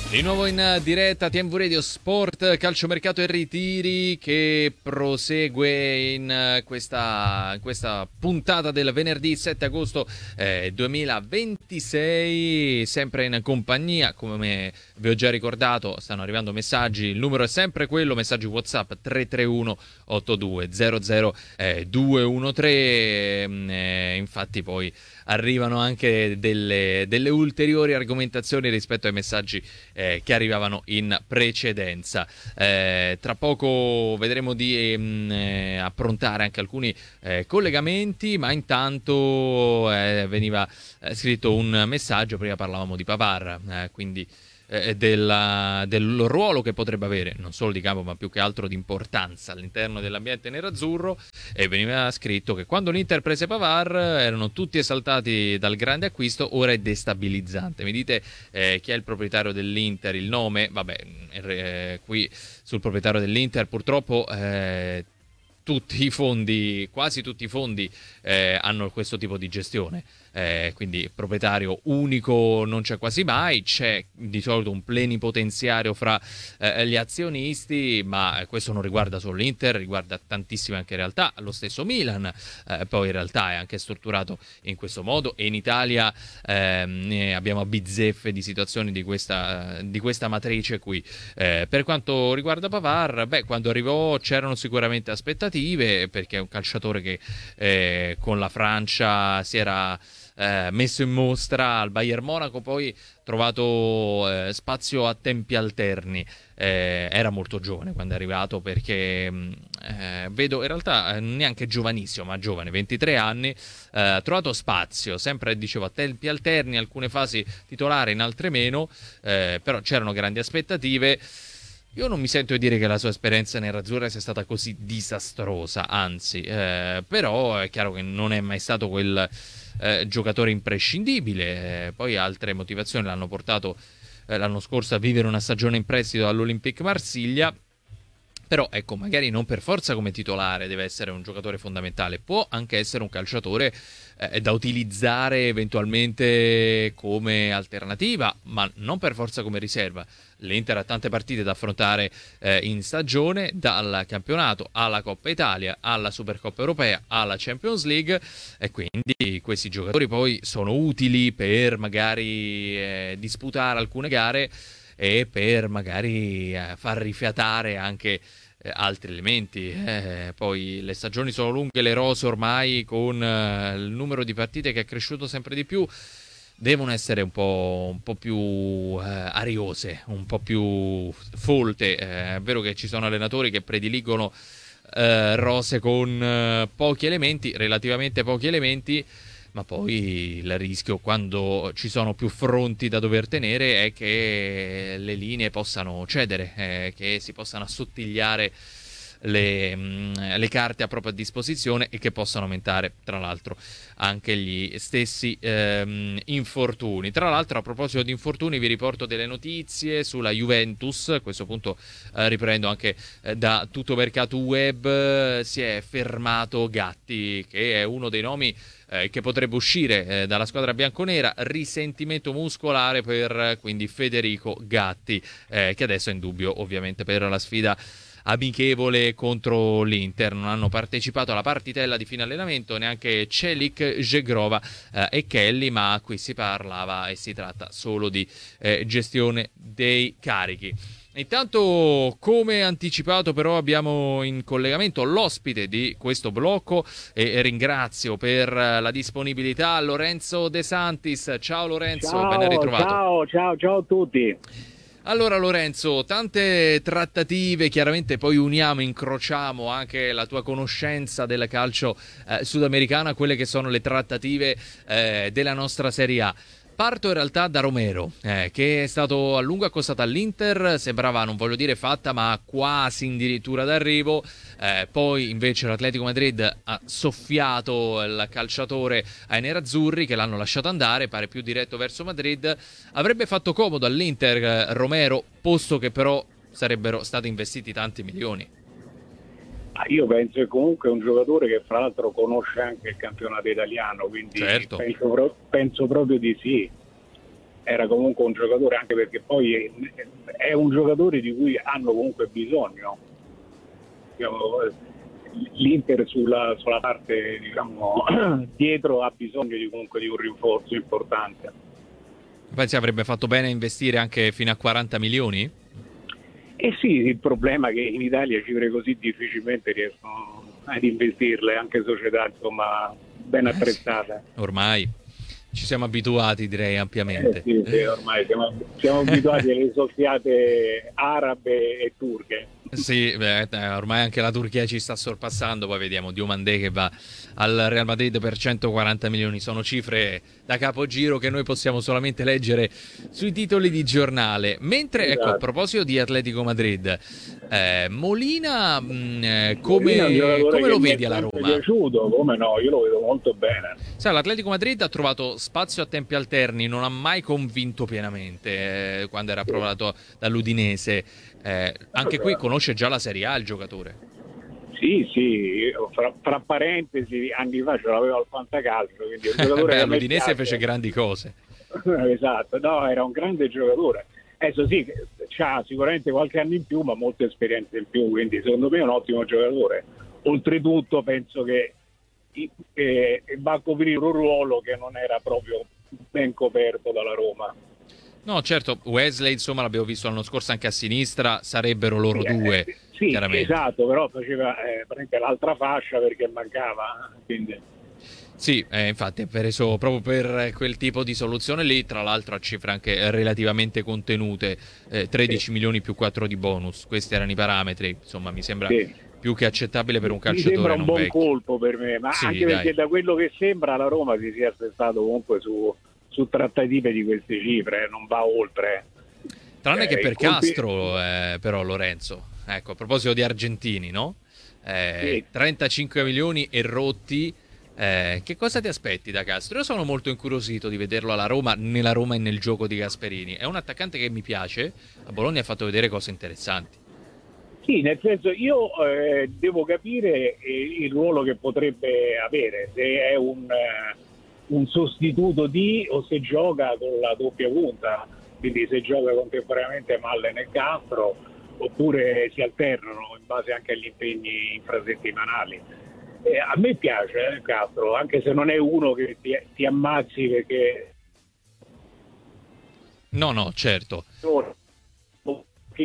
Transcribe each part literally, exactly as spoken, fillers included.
Di nuovo in diretta T M V Radio Sport, calciomercato e ritiri che prosegue in questa, in questa puntata del venerdì sette agosto eh, duemilaventisei, sempre in compagnia, come vi ho già ricordato, stanno arrivando messaggi, il numero è sempre quello, messaggi WhatsApp tre tre uno otto due zero zero due uno tre, eh, infatti poi arrivano anche delle, delle ulteriori argomentazioni rispetto ai messaggi eh, che arrivavano in precedenza. Eh, tra poco vedremo di eh, approntare anche alcuni eh, collegamenti, ma intanto eh, veniva eh, scritto un messaggio, prima parlavamo di Pavard, eh, quindi eh, della, del ruolo che potrebbe avere, non solo di campo ma più che altro di importanza all'interno dell'ambiente nerazzurro, e veniva scritto che quando l'Inter prese Pavard erano tutti esaltati dal grande acquisto, ora è destabilizzante. Mi dite eh, chi è il proprietario dell'Inter, il nome? Vabbè, eh, qui sul proprietario dell'Inter purtroppo eh, tutti i fondi, quasi tutti i fondi eh, hanno questo tipo di gestione, eh, quindi proprietario unico non c'è quasi mai, c'è di solito un plenipotenziario fra eh, gli azionisti, ma questo non riguarda solo l'Inter, riguarda tantissime anche realtà, lo stesso Milan, eh, poi in realtà è anche strutturato in questo modo, e in Italia eh, abbiamo bizzeffe di situazioni di questa, di questa matrice qui. Eh, per quanto riguarda Pavard, beh, quando arrivò c'erano sicuramente aspettative, perché è un calciatore che eh, con la Francia si era eh, messo in mostra al Bayern Monaco, poi trovato eh, spazio a tempi alterni, eh, era molto giovane quando è arrivato, perché eh, vedo in realtà neanche giovanissimo ma giovane, ventitré anni, eh, ha trovato spazio, sempre dicevo a tempi alterni, alcune fasi titolare, in altre meno, eh, però c'erano grandi aspettative. Io non mi sento di dire che la sua esperienza nerazzurra sia stata così disastrosa, anzi, eh, però è chiaro che non è mai stato quel eh, giocatore imprescindibile, eh, poi altre motivazioni l'hanno portato eh, l'anno scorso a vivere una stagione in prestito all'Olympique Marsiglia. Però ecco, magari non per forza come titolare deve essere un giocatore fondamentale, può anche essere un calciatore eh, da utilizzare eventualmente come alternativa, ma non per forza come riserva. L'Inter ha tante partite da affrontare eh, in stagione, dal campionato alla Coppa Italia, alla Supercoppa Europea, alla Champions League, e quindi questi giocatori poi sono utili per magari eh, disputare alcune gare e per magari eh, far rifiatare anche eh, altri elementi. Eh, poi le stagioni sono lunghe, le rose ormai, con eh, il numero di partite che è cresciuto sempre di più, devono essere un po', un po' più eh, ariose, un po' più folte. Eh, è vero che ci sono allenatori che prediligono eh, rose con eh, pochi elementi, relativamente pochi elementi, ma poi il rischio, quando ci sono più fronti da dover tenere, è che le linee possano cedere, eh, che si possano assottigliare le, mh, le carte a propria disposizione, e che possano aumentare tra l'altro anche gli stessi ehm, infortuni. Tra l'altro, a proposito di infortuni, vi riporto delle notizie sulla Juventus. A questo punto eh, riprendo anche eh, da tutto mercato web. Si è fermato Gatti, che è uno dei nomi Eh, che potrebbe uscire eh, dalla squadra bianconera. Risentimento muscolare per eh, quindi Federico Gatti, eh, che adesso è in dubbio ovviamente per la sfida amichevole contro l'Inter. Non hanno partecipato alla partitella di fine allenamento neanche Celik, Jegrova eh, e Kelly, ma qui si parlava e si tratta solo di eh, gestione dei carichi. Intanto, come anticipato, però, abbiamo in collegamento l'ospite di questo blocco, e ringrazio per la disponibilità Lorenzo De Santis. Ciao Lorenzo, ciao, ben ritrovato. Ciao, ciao, ciao a tutti. Allora Lorenzo, tante trattative, chiaramente poi uniamo, incrociamo anche la tua conoscenza del calcio eh, sudamericano a quelle che sono le trattative eh, della nostra Serie A. Parto in realtà da Romero, eh, che è stato a lungo accostato all'Inter, sembrava, non voglio dire fatta, ma quasi addirittura d'arrivo. Eh, poi invece l'Atletico Madrid ha soffiato il calciatore ai nerazzurri, che l'hanno lasciato andare, pare più diretto verso Madrid. Avrebbe fatto comodo all'Inter eh, Romero, posto che però sarebbero stati investiti tanti milioni. Io penso che comunque è un giocatore che fra l'altro conosce anche il campionato italiano, quindi certo. penso, pro- penso proprio di sì. era comunque un giocatore, anche perché poi è un giocatore di cui hanno comunque bisogno. L'Inter sulla, sulla parte, diciamo, dietro ha bisogno di, comunque di un rinforzo importante. Pensi avrebbe fatto bene a investire anche fino a quaranta milioni? Eh sì, il problema è che in Italia cifre così difficilmente riescono ad investirle, anche società insomma ben attrezzate. Ormai ci siamo abituati, direi, ampiamente. Eh sì, sì, ormai siamo, siamo abituati alle soffiate arabe e turche. Sì, beh, ormai anche la Turchia ci sta sorpassando, poi vediamo Diomandé che va al Real Madrid per centoquaranta milioni, sono cifre da capogiro che noi possiamo solamente leggere sui titoli di giornale. Mentre, esatto. Ecco, a proposito di Atletico Madrid, eh, Molina, mh, come, Molina come lo vedi alla Roma? Mi è piaciuto, come no, io lo vedo molto bene. Sai, l'Atletico Madrid ha trovato spazio a tempi alterni, non ha mai convinto pienamente eh, quando era approvato dall'Udinese. Eh, anche qui conosce già la Serie A il giocatore. Sì, sì, fra, fra parentesi anni fa ce l'avevo al Fantacalcio, quindi un giocatore Beh, l'Udinese fece grandi cose. Esatto, no, era un grande giocatore. Adesso sì, ha sicuramente qualche anno in più, ma molte esperienze in più, quindi secondo me è un ottimo giocatore. Oltretutto penso che eh, va a coprire un ruolo che non era proprio ben coperto dalla Roma. No, certo, Wesley, insomma, l'abbiamo visto l'anno scorso anche a sinistra, sarebbero loro sì, due, eh, sì, chiaramente. Esatto, però faceva eh, l'altra fascia perché mancava, quindi... Sì, eh, infatti è preso proprio per quel tipo di soluzione lì, tra l'altro a cifre anche relativamente contenute, eh, tredici sì. milioni più quattro di bonus, questi erano i parametri, insomma mi sembra sì. più che accettabile per un calciatore. Mi sembra un non buon vecchio. colpo per me, ma sì, anche dai. perché da quello che sembra la Roma si sia attestato comunque su, su trattative di queste cifre, non va oltre. Tranne eh, che per colpi... Castro, eh, però Lorenzo, ecco, a proposito di argentini, no? Eh, sì. trentacinque milioni e rotti. Eh, che cosa ti aspetti da Castro? Io sono molto incuriosito di vederlo alla Roma, nella Roma e nel gioco di Gasperini. È un attaccante che mi piace, a Bologna ha fatto vedere cose interessanti. Sì, nel senso io eh, devo capire eh, il ruolo che potrebbe avere, se è un, eh, un sostituto di o se gioca con la doppia punta, quindi se gioca contemporaneamente Mallen e Castro oppure si alternano in base anche agli impegni infrasettimanali. Eh, a me piace eh, Castro, anche se non è uno che ti, ti ammazzi perché... No, no, certo. È un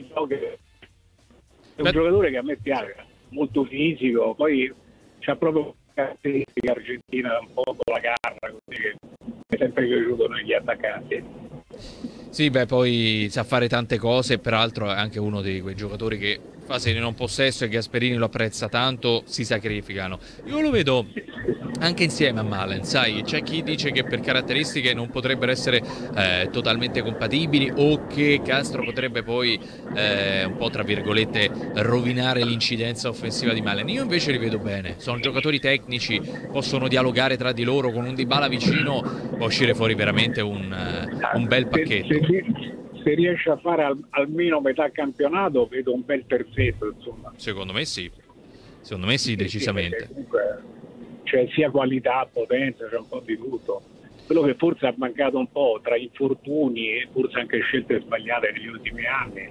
Beh... giocatore che a me piace, molto fisico, poi c'ha proprio caratteristiche argentina, un po' con la garra, così che mi è sempre piaciuto negli attaccanti. Sì, beh, poi sa fare tante cose, peraltro è anche uno di quei giocatori che fase di non possesso e Gasperini lo apprezza tanto, si sacrificano. Io lo vedo anche insieme a Malen, sai, c'è chi dice che per caratteristiche non potrebbero essere eh, totalmente compatibili o che Castro potrebbe poi eh, un po' tra virgolette rovinare l'incidenza offensiva di Malen. Io invece li vedo bene, sono giocatori tecnici, possono dialogare tra di loro, con un Dybala vicino può uscire fuori veramente un, uh, un bel pacchetto. Se, se, se riesce a fare al, almeno metà campionato vedo un bel terzetto, insomma. Secondo me sì, secondo me sì, decisamente. Sì, comunque c'è sia qualità, potenza, c'è un po' di tutto. Quello che forse ha mancato un po' tra infortuni e forse anche scelte sbagliate negli ultimi anni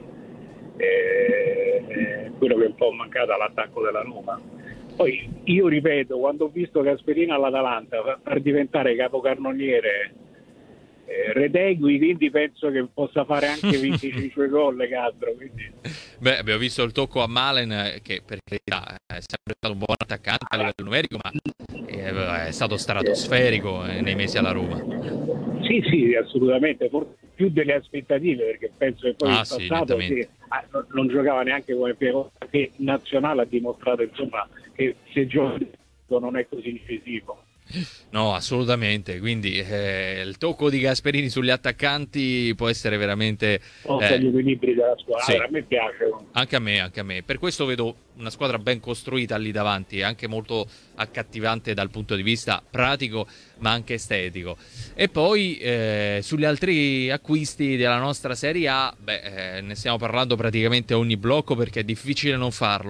è, è quello che è un po' mancato all'attacco della Roma. Poi io ripeto, quando ho visto Gasperini all'Atalanta far diventare capocannoniere eh, Retegui, quindi penso che possa fare anche venticinque gol Castro. Quindi... Beh, abbiamo visto il tocco a Malen, che per carità è sempre stato un buon attaccante a livello numerico, ma è, è stato stratosferico nei mesi alla Roma. Sì, sì, assolutamente, forse più delle aspettative, perché penso che poi ah, in passato sì, sì, non, non giocava neanche come piemonte, che nazionale ha dimostrato insomma che se gioca non è così incisivo. No, assolutamente, quindi eh, il tocco di Gasperini sugli attaccanti può essere veramente eh, gli equilibri della squadra, sì. A me piace. Anche a me, anche a me. Per questo vedo una squadra ben costruita lì davanti e anche molto accattivante dal punto di vista pratico ma anche estetico. E poi eh, sugli altri acquisti della nostra Serie A, beh, eh, ne stiamo parlando praticamente ogni blocco perché è difficile non farlo.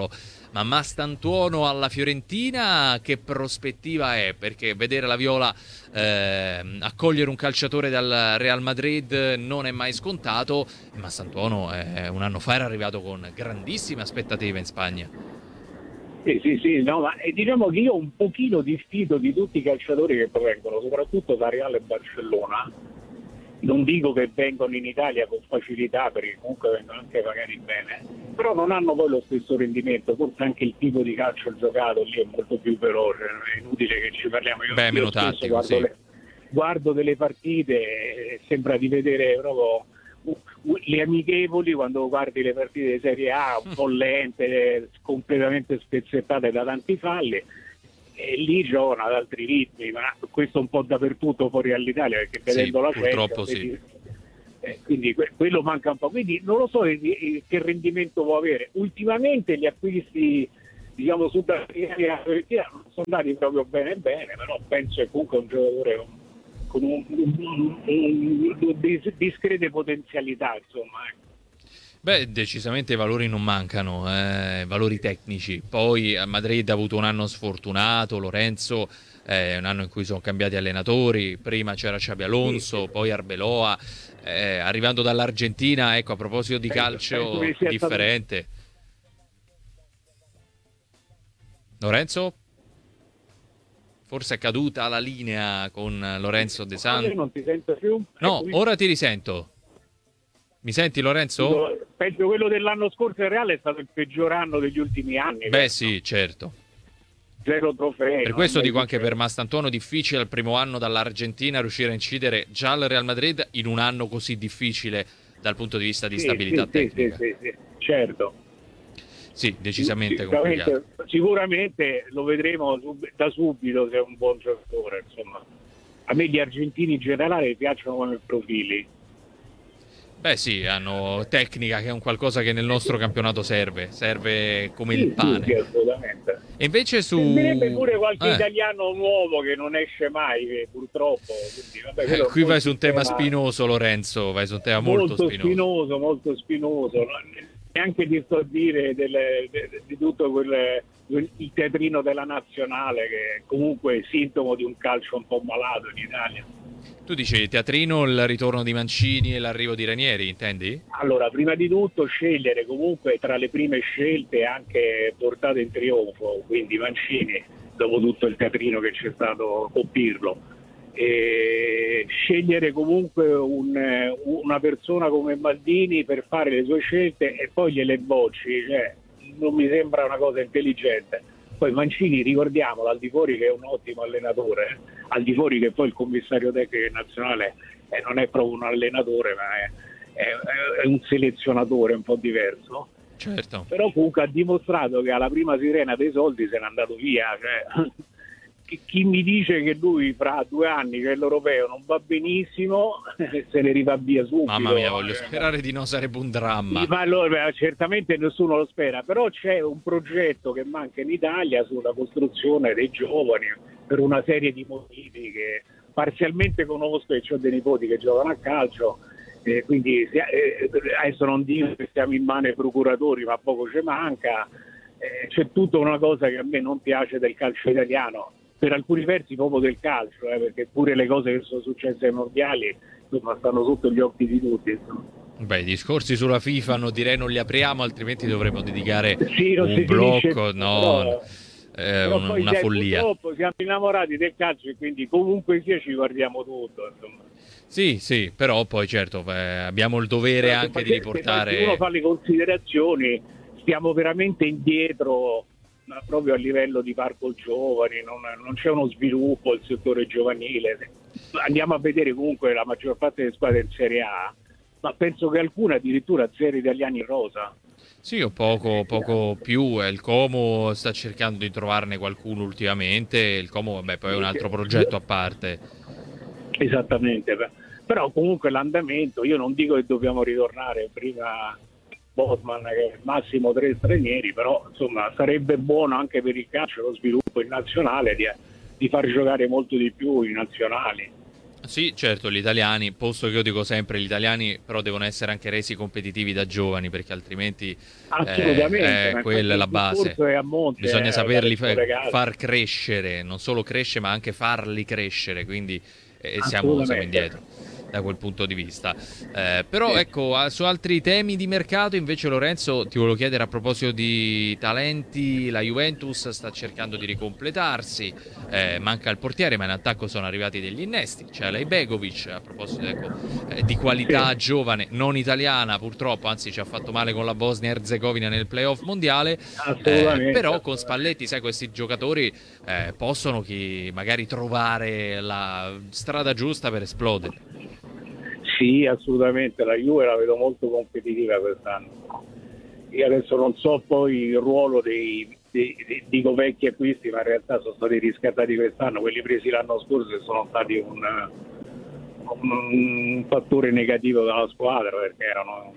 ma Mastantuono alla Fiorentina che prospettiva è? Perché vedere la Viola eh, accogliere un calciatore dal Real Madrid non è mai scontato, e Mastantuono eh, un anno fa era arrivato con grandissime aspettative in Spagna. Sì, sì, sì, no, ma eh, diciamo che io ho un pochino diffido di tutti i calciatori che provengono, soprattutto da Real e Barcellona. Non dico che vengono in Italia con facilità, perché comunque vengono anche pagati bene, però non hanno poi lo stesso rendimento, forse anche il tipo di calcio giocato lì è molto più veloce, è inutile che ci parliamo. Io, Beh, io meno spesso tattico, guardo, sì. le, guardo delle partite e sembra di vedere proprio le amichevoli quando guardi le partite di Serie A, un po' lente, completamente spezzettate da tanti falli, e lì giocano ad altri ritmi, ma questo un po' dappertutto fuori dall'Italia, perché vedendo Sì, la purtroppo Champions, sì. eh, quindi que- quello manca un po', quindi non lo so eh, eh, che rendimento può avere. Ultimamente gli acquisti, diciamo, sudafricani sono andati proprio bene bene, però penso che comunque è un giocatore con con un, un, un, un dis- discrete potenzialità, insomma. Beh, decisamente i valori non mancano, eh, valori tecnici. Poi a Madrid ha avuto un anno sfortunato, Lorenzo, eh, un anno in cui sono cambiati allenatori, prima c'era Xabi Alonso, Sì, sì. poi Arbeloa, eh, arrivando dall'Argentina, ecco, a proposito di Penso, penso calcio che sia stato. differente. Lorenzo? Forse è caduta la linea con Lorenzo De No, io San. non ti sento più. No, Eccomi. ora ti risento. Mi senti, Lorenzo? Dico, penso quello dell'anno scorso in Reale è stato il peggior anno degli ultimi anni. Beh, penso. sì, certo. Zero trofei. Per non questo mai dico anche successo. per Mastantuono difficile al primo anno dall'Argentina riuscire a incidere già al Real Madrid in un anno così difficile dal punto di vista di Sì, stabilità sì, sì, sì, tecnica. sì, sì, certo. Sì, decisamente complicato. Sicuramente, sicuramente lo vedremo sub- da subito se è un buon giocatore. Insomma. A me gli argentini in generale piacciono come profili. Beh sì, hanno tecnica che è un qualcosa che nel nostro campionato serve, serve come il Sì, sì, sì, pane. assolutamente. E invece su... Servirebbe pure qualche Eh, italiano nuovo che non esce mai, che purtroppo. Quindi, vabbè, eh, quello è un qui po' il vai su un tema sistema spinoso, Lorenzo, vai su un tema molto molto spinoso. spinoso, molto spinoso. No? Neanche ti sto a dire delle, de- di tutto quel, quel- il teatrino della nazionale, che è comunque sintomo di un calcio un po' malato in Italia. Tu dici teatrino, il ritorno di Mancini e l'arrivo di Ranieri, intendi? Allora, prima di tutto scegliere comunque tra le prime scelte anche portate in trionfo, quindi Mancini, dopo tutto il teatrino che c'è stato con Pirlo, e scegliere comunque un, una persona come Maldini per fare le sue scelte e poi gliele bocci, cioè, non mi sembra una cosa intelligente. Poi Mancini, ricordiamolo, al di fuori che è un ottimo allenatore, eh, al di fuori che poi il commissario tecnico nazionale eh, non è proprio un allenatore, ma è, è, è un selezionatore un po' diverso, Certo. però comunque ha dimostrato che alla prima sirena dei soldi se n'è andato via. Cioè, chi, chi mi dice che lui fra due anni che l'europeo non va benissimo se ne rifà via subito. Mamma mia, voglio Eh, sperare di no, sarebbe un dramma. ma allora, certamente nessuno lo spera, però c'è un progetto che manca in Italia sulla costruzione dei giovani per una serie di motivi che parzialmente conosco e ho dei nipoti che giocano a calcio, eh, quindi eh, adesso non dico che siamo in mano ai procuratori, ma poco ci manca. Eh, c'è tutta una cosa che a me non piace del calcio italiano, per alcuni versi proprio del calcio, eh, perché pure le cose che sono successe ai mondiali insomma, stanno sotto gli occhi di tutti. Insomma. Beh, i discorsi sulla FIFA no, direi non li apriamo, altrimenti dovremmo dedicare Sì, non si un finisce, blocco, no, però, eh, però un- poi una sai, follia. purtroppo siamo innamorati del calcio e quindi comunque sia ci guardiamo tutto. Insomma. Sì, sì, però poi certo eh, abbiamo il dovere Però se anche di face- se uno riportare... fa le considerazioni, stiamo veramente indietro ma proprio a livello di parco giovani, non, non c'è uno sviluppo il settore giovanile. Andiamo a vedere comunque la maggior parte delle squadre in Serie A, ma penso che alcune addirittura zero italiani in rosa. Sì, o poco, poco più, eh, il Como sta cercando di trovarne qualcuno ultimamente, il Como vabbè poi è un altro progetto a parte. Esattamente, però comunque l'andamento, io non dico che dobbiamo ritornare prima Bosman che massimo tre stranieri, però insomma sarebbe buono anche per il calcio lo sviluppo in nazionale di, di far giocare molto di più i nazionali. Sì, certo, gli italiani, posto che io dico sempre, gli italiani però devono essere anche resi competitivi da giovani, perché altrimenti Assolutamente, eh, è ma quella infatti è il la base. discorso è a monte, Bisogna eh, dalle saperli fa- scuole calcio. far crescere, non solo crescere, ma anche farli crescere, quindi eh, siamo, siamo Assolutamente. indietro da quel punto di vista. Eh, però Sì. ecco, a- su altri temi di mercato, invece Lorenzo, ti volevo chiedere a proposito di talenti, la Juventus sta cercando di ricompletarsi, eh, manca il portiere, ma in attacco sono arrivati degli innesti, c'è Alej Begovic, a proposito ecco, eh, di qualità Sì, giovane, non italiana purtroppo, anzi ci ha fatto male con la Bosnia Herzegovina nel playoff mondiale, eh, assolutamente, però con assolutamente. Spalletti, sai, questi giocatori eh, possono chi, magari trovare la strada giusta per esplodere. Sì, assolutamente, la Juve la vedo molto competitiva quest'anno. Io adesso non so poi il ruolo dei, dei, dei- dico vecchi acquisti, ma in realtà sono stati riscattati quest'anno, quelli presi l'anno scorso e sono stati un, un, un fattore negativo della squadra perché erano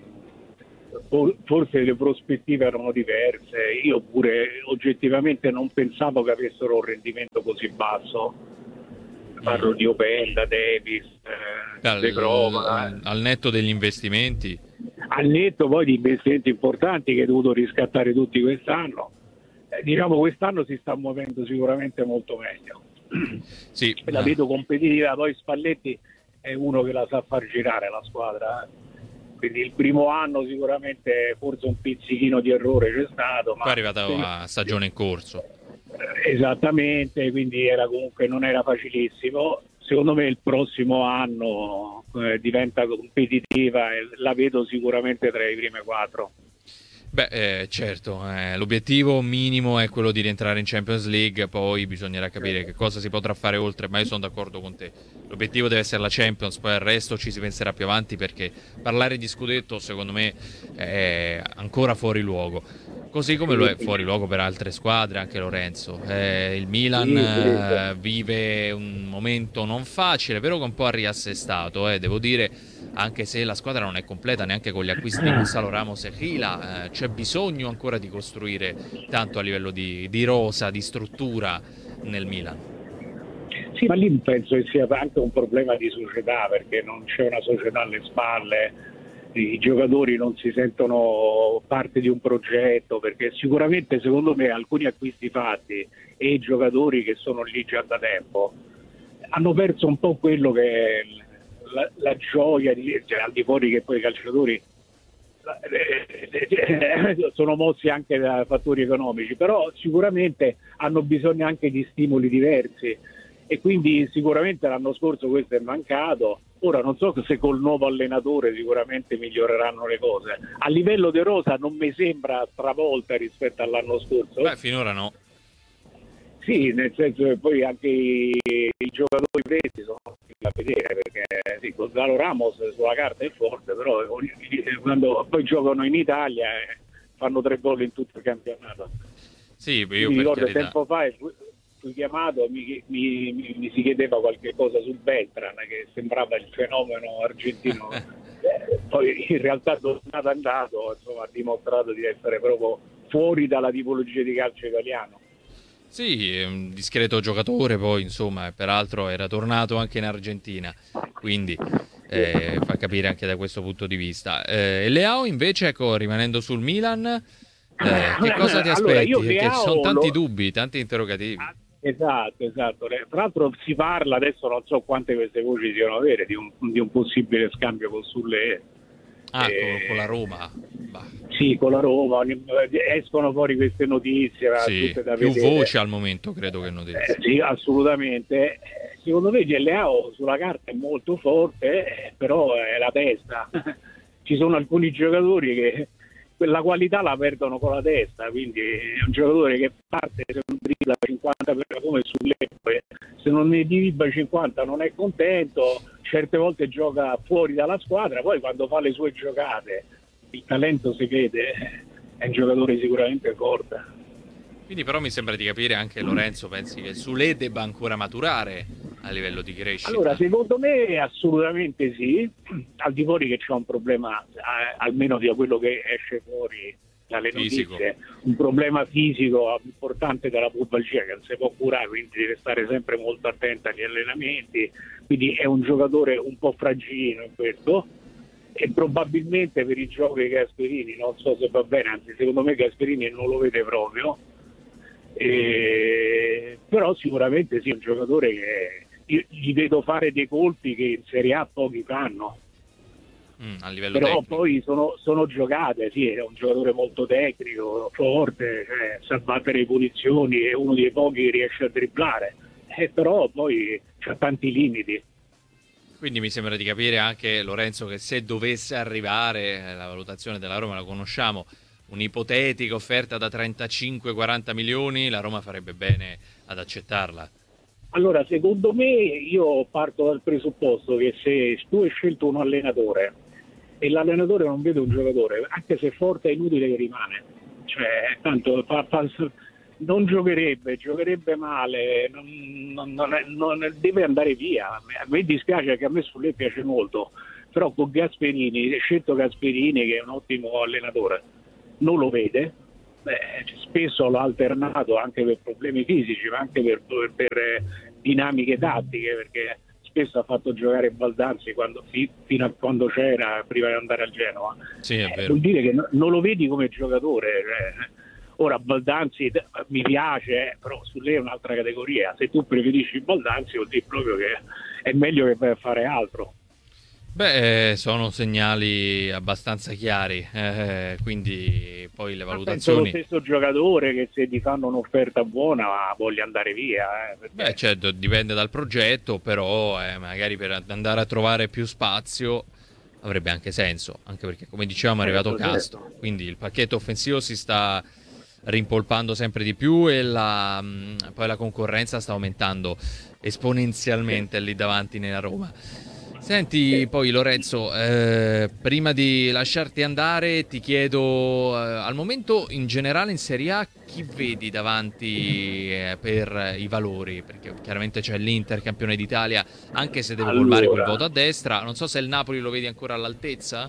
forse le prospettive erano diverse. Io pure oggettivamente non pensavo che avessero un rendimento così basso. Mm. Parlo di Openda, Davis, eh, De Crova, Al, eh. al netto degli investimenti, Al netto poi di investimenti importanti che hai dovuto riscattare tutti quest'anno. Eh, diciamo quest'anno si sta muovendo sicuramente molto meglio. sì, La eh, vedo competitiva, poi Spalletti è uno che la sa far girare la squadra. eh. Quindi il primo anno sicuramente forse un pizzichino di errore c'è stato, poi è ma arrivato a stagione in corso. esattamente, quindi era comunque non era facilissimo. Secondo me il prossimo anno eh, diventa competitiva e la vedo sicuramente tra i primi quattro. Beh, eh, certo, eh, l'obiettivo minimo è quello di rientrare in Champions League, poi bisognerà capire che cosa si potrà fare oltre, ma io sono d'accordo con te. L'obiettivo deve essere la Champions, poi al resto ci si penserà più avanti perché parlare di scudetto secondo me è ancora fuori luogo. Così come lo Sì, è fuori luogo per altre squadre, anche Lorenzo. Eh, il Milan sì, sì, eh, vive un momento non facile, però che un po' ha riassestato, eh, devo dire, anche se la squadra non è completa neanche con gli acquisti di Gonzalo Ramos e Gila, eh, c'è bisogno ancora di costruire tanto a livello di, di rosa, di struttura nel Milan. sì, ma lì penso che sia anche un problema di società perché non c'è una società alle spalle, i giocatori non si sentono parte di un progetto perché sicuramente secondo me alcuni acquisti fatti e i giocatori che sono lì già da tempo hanno perso un po' quello che è la, la gioia di, cioè, al di fuori che poi i calciatori sono mossi anche da fattori economici, però sicuramente hanno bisogno anche di stimoli diversi e quindi sicuramente l'anno scorso questo è mancato. Ora non so se col nuovo allenatore sicuramente miglioreranno le cose. A livello di rosa non mi sembra stravolta rispetto all'anno scorso. Beh, finora no. Sì, nel senso che poi anche i, i giocatori presi sono da vedere perché sì, Gonzalo Ramos sulla carta è forte, però quando poi giocano in Italia eh, fanno tre gol in tutto il campionato. Sì, Io io mi per ricordo carità. tempo fa fui, fui chiamato, mi, mi, mi, mi si chiedeva qualche cosa su Beltran che sembrava il fenomeno argentino. Eh, poi in realtà tornato andato insomma, ha dimostrato di essere proprio fuori dalla tipologia di calcio italiano. Sì, è un discreto giocatore, poi insomma, peraltro era tornato anche in Argentina, quindi eh, fa capire anche da questo punto di vista. Eh, Leao invece, ecco, rimanendo sul Milan, eh, che cosa ti Allora, io aspetti? Perché ci sono Leao tanti lo... dubbi, tanti interrogativi. Esatto, esatto. Tra l'altro si parla, adesso non so quante queste voci siano vere, di un, di un possibile scambio con Sulle. Ah, con, con la Eh, Roma. Bah, sì, con la Roma, ogni- escono fuori queste notizie, ma sì, tutte da più vedere. voci al momento, credo che Eh, notizie. sì, assolutamente. Eh, Secondo me Leao sulla carta è molto forte, eh, però è la testa. Ci sono alcuni giocatori che quella qualità la perdono con la testa, quindi è un giocatore che parte se non dribbla cinquanta per come sulle, se non ne dribbla cinquanta non è contento, certe volte gioca fuori dalla squadra, poi quando fa le sue giocate il talento si vede, è un giocatore sicuramente forte. Quindi però mi sembra di capire anche Lorenzo, pensi che Sule debba ancora maturare a livello di Allora, crescita? secondo me assolutamente sì, al di fuori che c'è un problema, eh, almeno di quello che esce fuori dalle fisico. notizie, un problema fisico importante della pubalgia che non si può curare, quindi deve stare sempre molto attento agli allenamenti, quindi è un giocatore un po' fragilino in questo, e probabilmente per i giochi Gasperini non so se va bene, anzi secondo me Gasperini non lo vede proprio, e... però sicuramente sì, è un giocatore che io gli vedo fare dei colpi che in Serie A pochi fanno. Mm, a livello Però tecnico. poi sono, sono giocate, sì, è un giocatore molto tecnico, forte, cioè, sa battere le punizioni, è uno dei pochi che riesce a dribblare, eh, però poi c'ha tanti limiti. Quindi mi sembra di capire anche, Lorenzo, che se dovesse arrivare, eh, la valutazione della Roma la conosciamo, un'ipotetica offerta da trentacinque quaranta milioni, la Roma farebbe bene ad accettarla. Allora, secondo me, io parto dal presupposto che se tu hai scelto un allenatore e l'allenatore non vede un giocatore, anche se è forte è inutile che rimane. Cioè, tanto fa, fa, non giocherebbe, giocherebbe male, non, non, non, è- non deve andare via. A me, a me dispiace, che a me Sulle piace molto, però con Gasperini, hai scelto Gasperini che è un ottimo allenatore, non lo vede. Beh, spesso l'ha alternato anche per problemi fisici, ma anche per, per, per, eh, dinamiche tattiche, perché spesso ha fatto giocare Baldanzi quando, fi, fino a quando c'era, prima di andare al Genoa. Sì, è Eh, vero. vuol dire che no, non lo vedi come giocatore. Cioè. Ora Baldanzi d- mi piace, eh, però su lei è un'altra categoria. Se tu preferisci Baldanzi vuol dire proprio che è meglio che vai a fare altro. Beh, eh, sono segnali abbastanza chiari, eh, quindi poi le Ma penso lo valutazioni. stesso giocatore che se ti fanno un'offerta buona voglia andare via, eh, Beh, perché certo, dipende dal progetto, però eh, magari per andare a trovare più spazio avrebbe anche senso, anche perché come dicevamo è arrivato certo, Castro, certo. quindi il pacchetto offensivo si sta rimpolpando sempre di più e la, mh, poi la concorrenza sta aumentando Sì. esponenzialmente lì davanti nella Roma. Senti, Sì. poi Lorenzo, eh, prima di lasciarti andare, ti chiedo, eh, al momento in generale in Serie A chi vedi davanti eh, per i valori? Perché chiaramente c'è l'Inter, campione d'Italia, anche se deve colmare quel voto Allora, a destra. Non so se il Napoli lo vedi ancora all'altezza.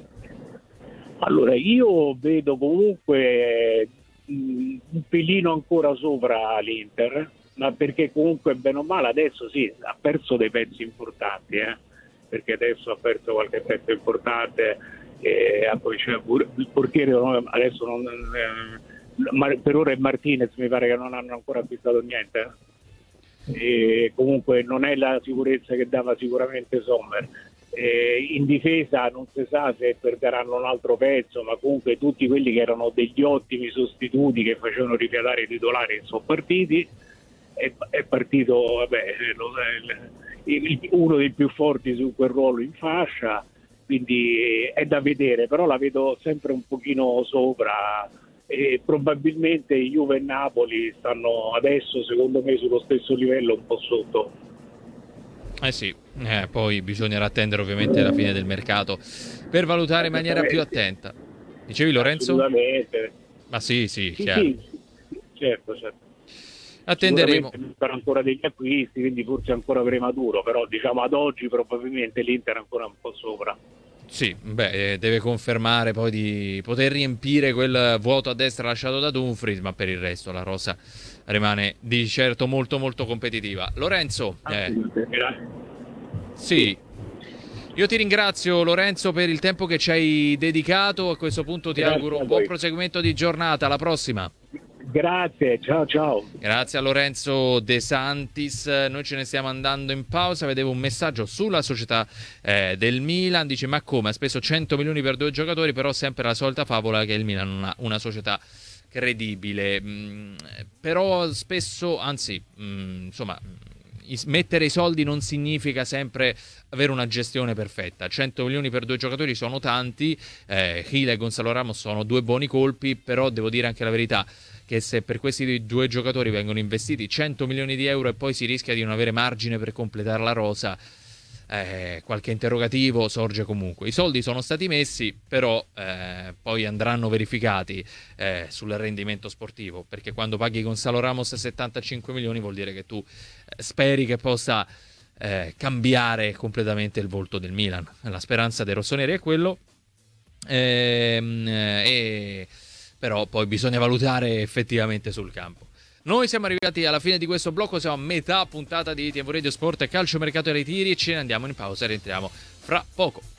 allora io vedo comunque mh, un pelino ancora sopra l'Inter, ma perché comunque bene o male adesso sì, ha perso dei pezzi importanti, eh? Perché adesso ha perso qualche pezzo importante, e ah, poi c'è pure- il portiere no, adesso non, eh, ma- per ora è Martinez, mi pare che non hanno ancora acquistato niente. Eh. E comunque non è la sicurezza che dava sicuramente Sommer. Eh, in difesa non si sa se perderanno un altro pezzo, ma comunque tutti quelli che erano degli ottimi sostituti che facevano rifiatare i titolari sono partiti. È, è partito vabbè, lo- il- il- uno dei più forti su quel ruolo in fascia, quindi è da vedere, però la vedo sempre un pochino sopra, e probabilmente Juve e Napoli stanno adesso secondo me sullo stesso livello, un po' sotto. Eh sì, eh, poi bisognerà attendere ovviamente la fine del mercato per valutare in maniera più Esattamente, attenta. Dicevi Lorenzo? assolutamente. Ma sì, sì, Sì, chiaro. sì, sì, certo, certo. Attenderemo. Sicuramente non saranno ancora degli acquisti, quindi forse è ancora prematuro, però diciamo ad oggi probabilmente l'Inter è ancora un po' sopra. Sì, beh, eh, deve confermare poi di poter riempire quel vuoto a destra lasciato da Dumfries, ma per il resto la rosa rimane di certo molto molto competitiva. Lorenzo, eh, Assolutamente. Grazie. Sì, sì, io ti ringrazio Lorenzo per il tempo che ci hai dedicato, a questo punto ti auguro grazie a un buon voi. proseguimento di giornata, alla prossima. Grazie, ciao ciao. Grazie a Lorenzo De Santis, noi ce ne stiamo andando in pausa, vedevo un messaggio sulla società eh, del Milan, dice ma come, ha speso cento milioni per due giocatori, però sempre la solita favola che il Milan non ha una società credibile, mm, però spesso, anzi, mm, insomma, is- mettere i soldi non significa sempre avere una gestione perfetta. cento milioni per due giocatori sono tanti, eh, Gil e Gonzalo Ramos sono due buoni colpi, però devo dire anche la verità che se per questi due giocatori vengono investiti cento milioni di euro e poi si rischia di non avere margine per completare la rosa, eh, qualche interrogativo sorge comunque. I soldi sono stati messi, però eh, poi andranno verificati eh, sul rendimento sportivo, perché quando paghi Gonzalo Ramos settantacinque milioni vuol dire che tu eh, speri che possa eh, cambiare completamente il volto del Milan. La speranza dei rossoneri è quello. Ehm, e però poi bisogna valutare effettivamente sul campo. Noi siamo arrivati alla fine di questo blocco, siamo a metà puntata di T V Radio Sport e Calcio Mercato e Ritiri, ce ne andiamo in pausa e rientriamo fra poco.